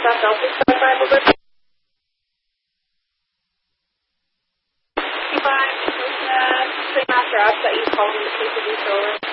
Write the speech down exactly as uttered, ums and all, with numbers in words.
South Delta Star five over. Five, uh, Master Apps that you called in the case of the solar.